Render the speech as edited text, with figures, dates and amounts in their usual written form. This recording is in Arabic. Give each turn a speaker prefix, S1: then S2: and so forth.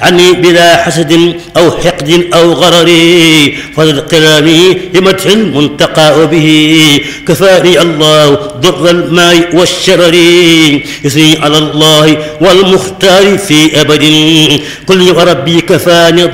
S1: عني بلا حسد أو حقد أو غرر فضل كلامي بمدح المنتقى به كفاني الله ضر الماء والشرر يثني على الله والمختار في أبد قل يا ربي كفاني